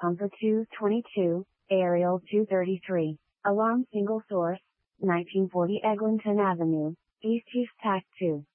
Pumper 222, Aerial 233, Alarm Single Source, 1940 Eglinton Avenue, East Tac 2.